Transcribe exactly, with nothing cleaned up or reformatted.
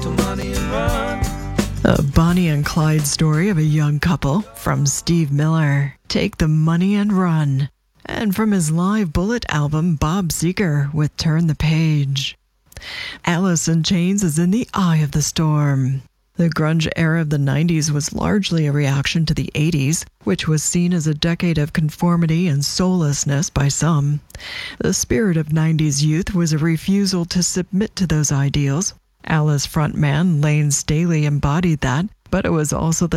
the money and run. A Bonnie and Clyde story of a young couple from Steve Miller. Take the Money and Run. And from his live Bullet album, Bob Seger with Turn the Page. Alice in Chains is in the eye of the storm. The grunge era of the nineties was largely a reaction to the eighties, which was seen as a decade of conformity and soullessness by some. The spirit of nineties youth was a refusal to submit to those ideals. Alice frontman Lane Staley embodied that, but it was also the